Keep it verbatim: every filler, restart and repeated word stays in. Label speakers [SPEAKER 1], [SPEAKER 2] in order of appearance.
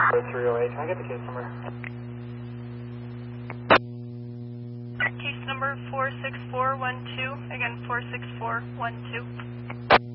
[SPEAKER 1] three oh eight, can I get the case number?
[SPEAKER 2] Case number four six four one two, again four six four one two.